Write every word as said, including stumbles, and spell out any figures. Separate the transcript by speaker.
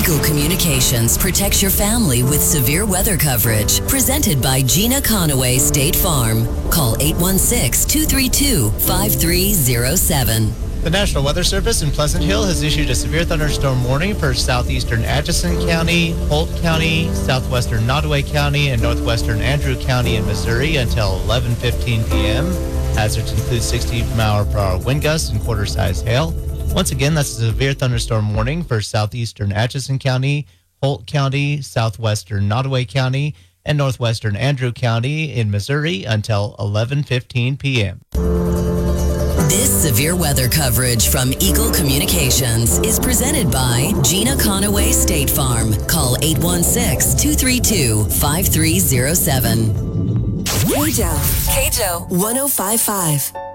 Speaker 1: Eagle Communications protects your family with severe weather coverage. Presented by Gina Conaway State Farm. Call eight one six, two three two, five three zero seven.
Speaker 2: The National Weather Service in Pleasant Hill has issued a severe thunderstorm warning for southeastern Atchison County, Holt County, southwestern Nottoway County, and northwestern Andrew County in Missouri until eleven fifteen p.m. Hazards include sixty mile per hour wind gusts and quarter-size hail. Once again, that's a severe thunderstorm warning for southeastern Atchison County, Holt County, southwestern Nottoway County, and northwestern Andrew County in Missouri until eleven fifteen p.m.
Speaker 1: This severe weather coverage from Eagle Communications is presented by Gina Conaway State Farm. Call eight one six, two three two, five three zero seven. K J O, K J O one oh five point five.